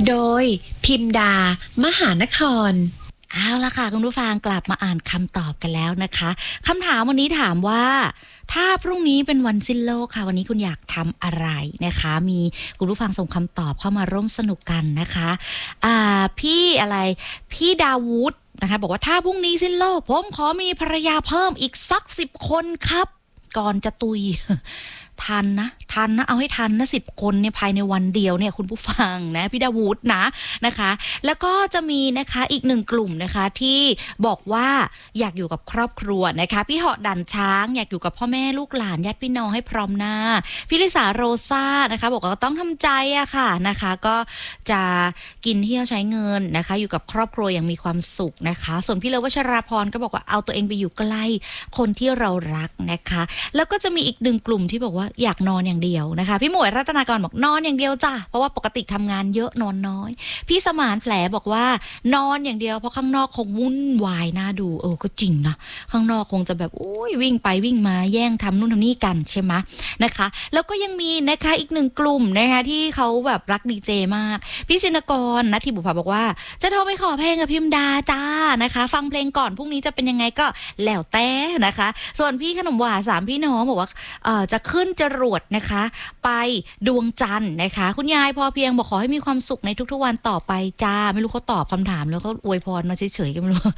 โดยพิมดามหานครเอาละค่ะคุณผู้ฟังกลับมาอ่านคำตอบกันแล้วนะคะคำถามวันนี้ถามว่าถ้าพรุ่งนี้เป็นวันสิ้นโลกค่ะวันนี้คุณอยากทำอะไรนะคะมีคุณผู้ฟังส่งคำตอบเข้ามาร่วมสนุกกันนะคะพี่ดาวูดนะคะบอกว่าถ้าพรุ่งนี้สิ้นโลกผมขอมีภรรยาเพิ่มอีกสัก10 คนครับก่อนจะตุย ทันนะเอาให้ทันนะ10 คนเนี่ยภายในวันเดียวเนี่ยคุณผู้ฟังนะพี่ดาวูดนะคะแล้วก็จะมีนะคะอีก1 กลุ่มนะคะที่บอกว่าอยากอยู่กับครอบครัวนะคะพี่เหาะดันช้างอยากอยู่กับพ่อแม่ลูกหลานญาติพี่น้องให้พร้อมหน้าพี่ลิสาโรซ่านะคะบอกว่าต้องทำใจอะค่ะนะคะก็จะกินเที่ยวใช้เงินนะคะอยู่กับครอบครัวอย่างมีความสุขนะคะส่วนพี่เลววัชราพรก็บอกว่าเอาตัวเองไปอยู่ใกล้คนที่เรารักนะคะแล้วก็จะมีอีก1 กลุ่มที่บอกว่าอยากนอนอย่างเดียวนะคะพี่หมวยรัตนากรบอกนอนอย่างเดียวจ้ะเพราะว่าปกติทำงานเยอะนอนน้อยพี่สมานแผลบอกว่านอนอย่างเดียวเพราะข้างนอกคงวุ่นวายน่าดูก็จริงนะข้างนอกคงจะแบบวิ่งไปวิ่งมาแย่งทำนู่นทำนี่กันใช่ไหมนะคะแล้วก็ยังมีนะคะอีก1 กลุ่มนะคะที่เขาแบบรักดีเจมากพี่ชินกรนะที่บุพาบอกว่าจะโทรไปขอเพลงกับพิมดาจ้านะคะฟังเพลงก่อนพรุ่งนี้จะเป็นยังไงก็แล้วแต่นะคะส่วนพี่ขนมหวาน3 พี่น้องบอกว่าจะขึ้นจรวดนะคะไปดวงจันทร์นะคะคุณยายพอเพียงบอกขอให้มีความสุขในทุกๆวันต่อไปจ้าไม่รู้เขาตอบคำถามแล้วเขาอวยพรมาเฉยๆกันไม่รู้